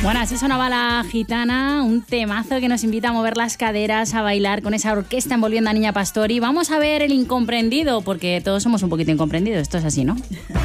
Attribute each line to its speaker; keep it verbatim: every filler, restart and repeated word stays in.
Speaker 1: Bueno, así sonaba La Gitana, un temazo que nos invita a mover las caderas, a bailar con esa orquesta envolviendo a Niña Pastori. Vamos a ver el incomprendido, porque todos somos un poquito incomprendidos, esto es así, ¿no?